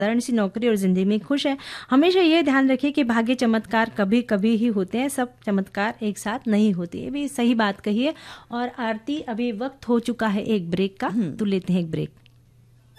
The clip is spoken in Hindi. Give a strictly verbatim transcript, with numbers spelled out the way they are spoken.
साधारण सी नौकरी और जिंदगी में खुश है। हमेशा ये ध्यान रखिए कि भाग्य चमत्कार कभी कभी ही होते हैं, सब चमत्कार एक साथ नहीं होते। ये भी सही बात कही है। और आरती, अभी वक्त हो चुका है एक ब्रेक का, तो लेते हैं एक ब्रेक।